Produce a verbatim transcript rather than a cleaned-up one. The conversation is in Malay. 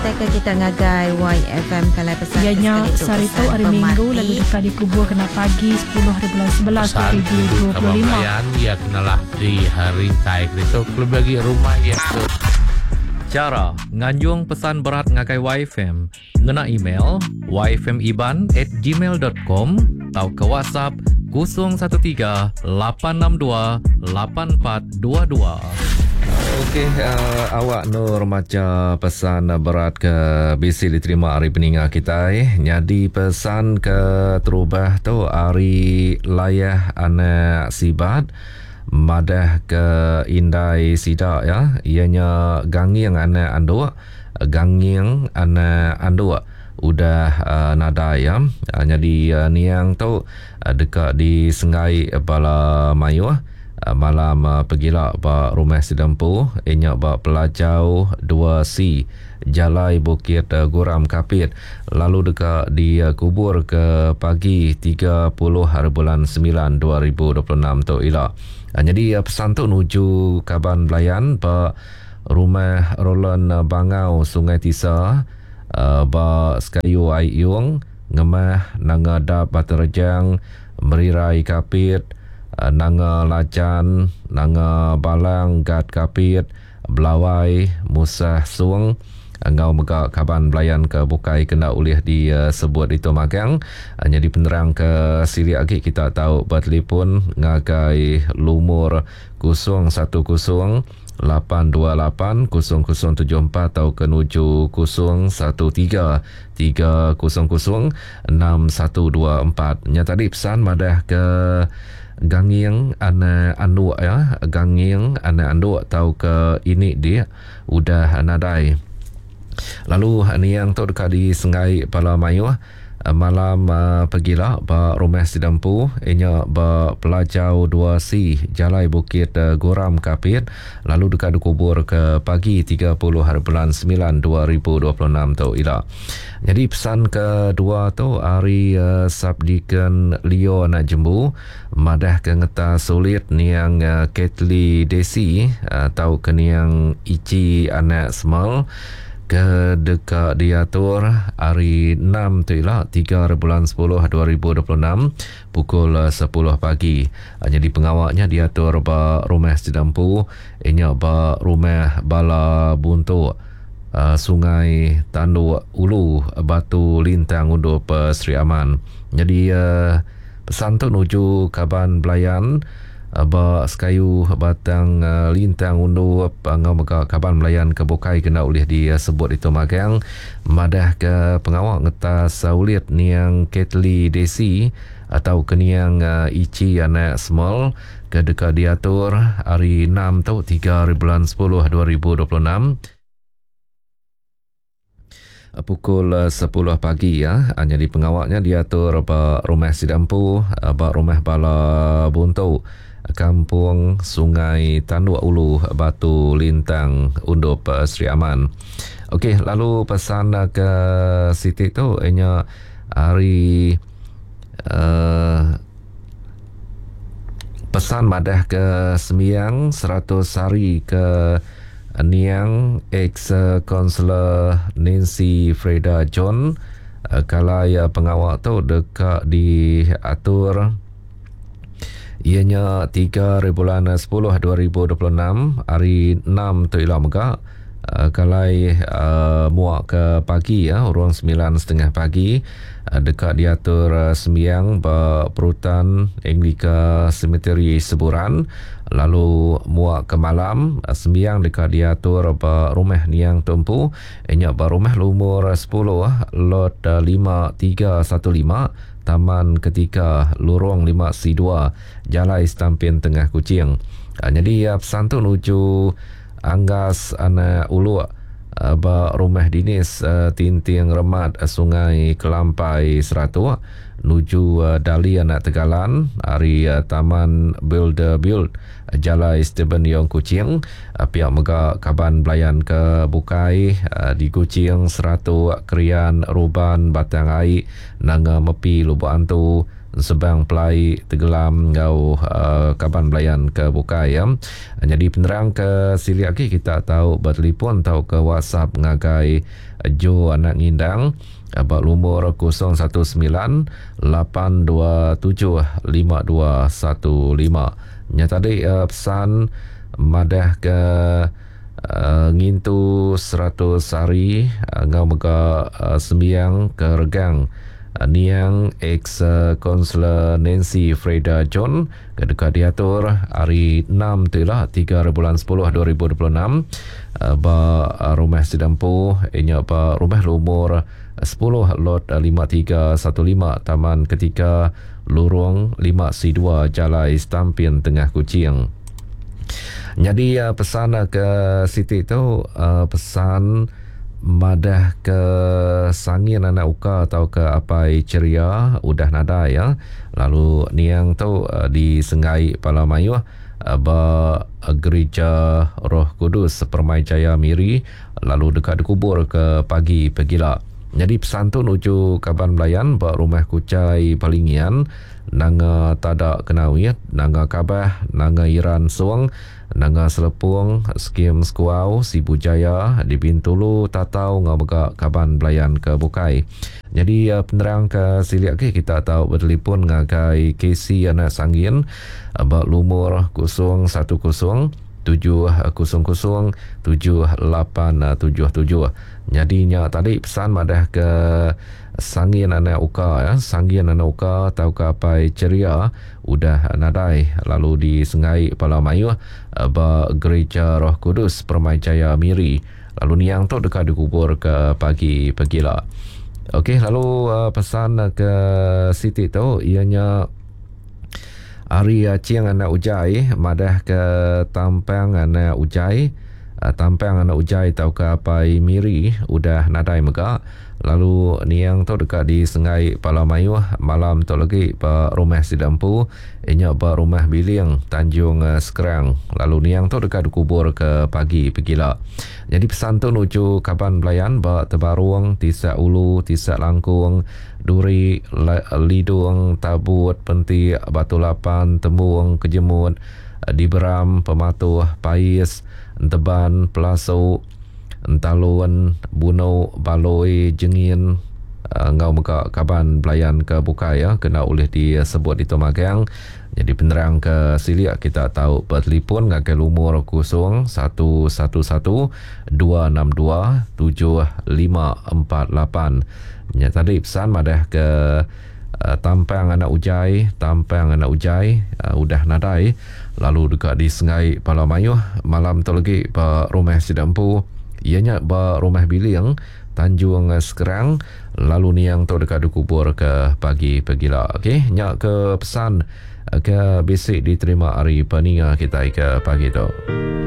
teka kita ngagai Y F M kalai pesan. Ianya Sarito hari Minggu lalu dekat dikubur kena pagi sepuluh hari bulan sebelas dua ribu dua puluh lima. Pesan ya kenalah di hari taik itu klub bagi rumah ya tu. Cara nganjung pesan berat ngakai Y F M ngena email y f m iban at gmail dot com atau ke WhatsApp kosong satu tiga lapan enam dua lapan empat dua dua. Okey, uh, awak Nur maca pesan berat ke bisi diterima hari peninggal kita eh. Jadi pesan ke terubah tu hari layah anak sibat madah ke indai sidak ya. Ianya gangiang anak anduk, gangiang anak anduk udah uh, nada ya. Uh, jadi uh, niang tu uh, dekat di Sengai Bala Mayu uh, malam uh, pergilah ba rumah sedempu inya ba pelajau dua C Jalai Bukit uh, Guram Kapit lalu dekat di uh, kubur ke pagi tiga puluh hari bulan sembilan dua ribu dua puluh enam tu ila. Uh, jadi uh, pesan tu nuju Kaban Belayan ba rumah Roland uh, Bangau Sungai Tisa. Uh, ba Sekayu Ayung ngemah nanga dap baterjang merirai kapit uh, nanga lacan nanga balang gat kapit belawai musah suang ngau mega Kaban Belayan ke bukai kena ulih di uh, sebut itu magang uh, jadi penerang ke siri lagi kita tahu bertelefon ngagai lumur kosong satu kosong lapan dua lapan kosong kosong tujuh empat atau kenuju kosong satu tiga tiga kosong kosong enam satu dua empat. Nya tadi pesan madah ke gangiang anak anduk ya, gangiang anak anduk atau ke ini dia udah nadai. Lalu ni yang tu dekat di Sengai Bala Mayu malam uh, pergilah ba rumah sedempu inya ba pelajau dua C Jalai Bukit uh, Guram Kapit lalu dekat dikubur ke pagi tiga puluh hari bulan sembilan dua ribu dua puluh enam tu ila. Jadi pesan kedua tu hari uh, Sabdikan Leo nak jembu madah ke ngeta sulit niang uh, Ketli Desi uh, tau ke niang Ici anak Semal ke dekat diatur hari enam tu ialah tiga bulan sepuluh dua ribu dua puluh enam pukul sepuluh pagi. Jadi pengawaknya diatur ba rumah sedempu inya ba rumah Bala Buntu uh, Sungai Tandu Ulu Batu Lintang Undup uh, Sri Aman. Jadi uh, pesan tu nuju Kaban Belayan ba Sekayu Batang uh, Lintang Undu ngau mega Kaban Belayan ke bukai kena ulih di uh, sebut itu magang madah ke pengawak ngetas ulit niang Ketli Desi atau keniang uh, Ici anak Small ke dekat diatur hari enam tu tiga bulan sepuluh dua ribu dua puluh enam pukul sepuluh pagi ya. Jadi pengawaknya diatur ba rumah sedempu ba rumah Bala Buntu Kampung Sungai Tandu Ulu Batu Lintang Undup Sri Aman. Okey, lalu pesan ke Siti tu ianya hari uh, pesan madah ke Semiang seratus hari ke Niang ex Konselor Nancy Freda John uh, kalai pengawak tu dekat diatur ianya tiga bulan sepuluh dua ribu dua puluh enam hari enam tu ialah mega uh, kalai uh, muak ke pagi ya orang sembilan setengah pagi uh, dekat diatur uh, Semiang ba Perutan Anglika Cemetery Seburan lalu muak ke malam uh, Semiang dekat diatur ba rumah Niang Tumpu inya ba rumah lumur sepuluh uh, lot uh, lima tiga satu lima Taman Ketika Lorong lima C dua Jalai Stampin Tengah Kuching. Uh, jadi uh, pesan tu nuju Anggas anak Ulu uh, ba rumah dinis uh, Tinting Remat uh, Sungai Kelampai Seratu nuju uh, Dali anak Tegalan hari uh, Taman Builder Build uh, Jalai Stephen Yong Kuching uh, pihak mega Kaban Belayan ke bukai uh, di Kuching Seratu Krian Ruban Batang Ai Nanga Mepi Lubuk Antu sebang pelai tenggelam ngau uh, kaban belayan ke bukai ya. Jadi penerang ke sili lagi kita tahu bertelefon tahu ke WhatsApp ngagai Jo anak ngindang abak lumur kosong satu sembilan lapan dua tujuh lima dua satu lima. Nya tadi uh, pesan madah ke uh, ngintu seratus hari uh, ngau mega uh, sembiang ke regang uh, niang ex uh, konsular Nancy Freda John kedekat diatur hari enam tu lah tiga bulan sepuluh dua ribu dua puluh enam uh, ba uh, rumah sedampu inya ba rumah lumur sepuluh lot lima tiga satu lima Taman Ketika Lorong lima C dua Jalai Stampin Tengah Kuching. Jadi uh, pesan uh, ke Siti tu uh, pesan madah ke sangin anak uka atau ke apai ceria udah nada ya. Lalu niang tu uh, disengai Palamayuh uh, ba uh, gereja Roh Kudus Permai Jaya Miri lalu dekat dikubur ke pagi pegila. Jadi pesan tu nuju Kaban Belayan ba rumah kucai Palingian nanga tada kenawit nanga kabah nanga iran suang nanga selepung skim skuau Sibu Jaya di Bintulu tatau ngabega Kaban Belayan ke Bukai. Jadi uh, penerang ke siliak ke kita tahu bertelefon ngagai Casey anak sangin ba lumur kosong satu kosong tujuh kosong kosong tujuh lapan tujuh tujuh. Jadinya tadi pesan madah ke sangin anak uka ya, sangin anak uka tahu ke apa ceria udah nadai lalu disengai Palamayuh ba gereja Roh Kudus Permai Jaya Miri lalu niang tu dekat dikubur ke pagi pegila. Okey, lalu uh, pesan ke Siti tu ianya hari ciang anak ujai madah ke tampang anak ujai uh, tampang anak ujai tahu ke apa Miri udah nadai mega lalu niang tu dekat di Sengai Palamayuh malam tu lagi pa rumah Sidampu inya pa rumah Biliang Tanjung uh, Sekerang lalu niang tu dekat dikubur ke pagi pegila. Jadi pesan tu nuju Kaban Belayan ba Tebaruang Tisak Ulu Tisak Langkung Duri Lidung Tabut Penti Batu Lapan Tembuang Kejemut Diberam Pematuh Pais Enteban Pelasau Entaluan Bunau Baloi Jengin uh, ngau muka Kaban Belayan ke Bukai ya kena oleh disebut di Tomagang. Jadi penerang ke siliak kita tahu bertelefon ngakai lumur kosong satu satu satu dua enam dua tujuh lima empat lapan. Ya, tadi pesan madah ke uh, tampang anak ujai tampang anak ujai uh, udah nadai lalu dekat di Sengai Palamayuh malam tu lagi pa rumah Sidampu ianya ba rumah Biliang Tanjung Sekerang lalu niang tu dekat dikubur ke pagi pegila. Okey, nyak ke pesan ke basic diterima hari peninga kita ke pagi tu.